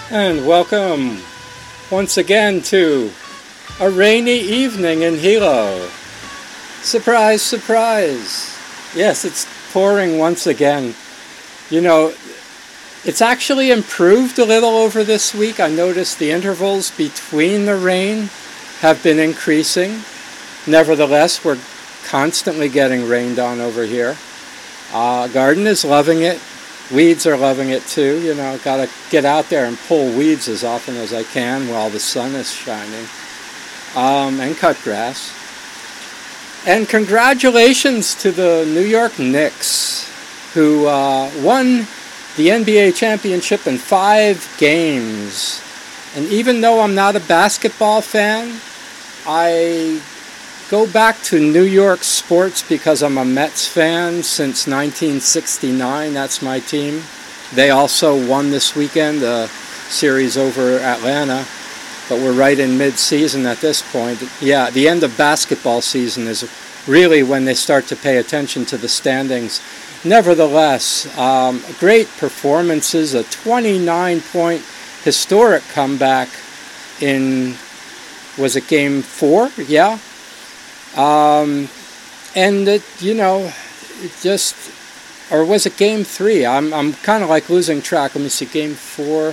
And welcome once again to a rainy evening in Hilo. Surprise, surprise. Yes, it's pouring once again. You know, it's actually improved a little over this week. I noticed the intervals between the rain have been increasing. Nevertheless, we're constantly getting rained on over here. Garden is loving it. Weeds are loving it too. You know, gotta get out there and pull weeds as often as I can while the sun is shining. And cut grass. And congratulations to the New York Knicks, who won the NBA championship in 5 games. And even though I'm not a basketball fan, I go back to New York sports because I'm a Mets fan since 1969. That's my team. They also won this weekend, the series over Atlanta, but we're right in mid-season at this point. Yeah, the end of basketball season is really when they start to pay attention to the standings. Nevertheless, great performances, a 29-point historic comeback in, was it game 4? Yeah. And it, you know, it just, or was it game 3? I'm kind of like losing track. Let me see, game 4.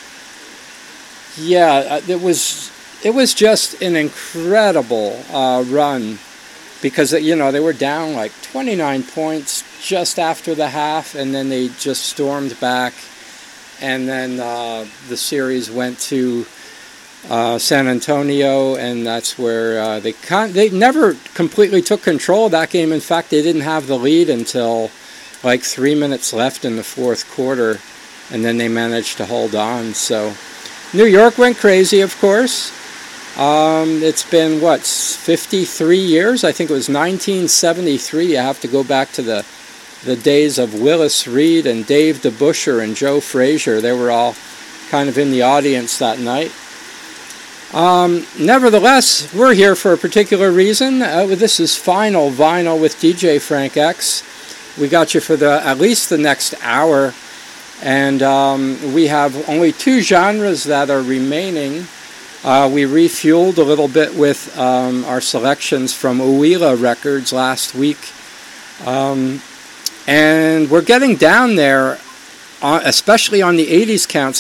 Yeah, it was just an incredible run because, you know, they were down like 29 points just after the half, and then they just stormed back, and then the series went to San Antonio, and that's where they never completely took control of that game. In fact, they didn't have the lead until like 3 minutes left in the fourth quarter, and then they managed to hold on. So New York went crazy, of course. It's been, 53 years? I think it was 1973. You have to go back to the days of Willis Reed and Dave DeBusschere and Joe Frazier. They were all kind of in the audience that night. Nevertheless, we're here for a particular reason. This is Final Vinyl with DJ Frank X. We got you for at least the next hour, and we have only 2 genres that are remaining. We refueled a little bit with our selections from Uila Records last week, and we're getting down there, especially on the 80s counts.